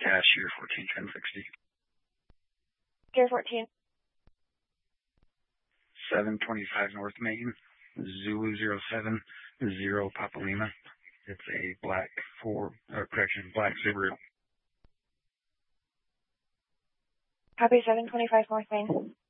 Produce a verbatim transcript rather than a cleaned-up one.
Cash, year fourteen ten sixty. Gear fourteen. seven twenty-five North Main, Zulu zero seven zero Papa Lima. It's a black Ford, or correction, black Subaru. Copy seven twenty-five North Main.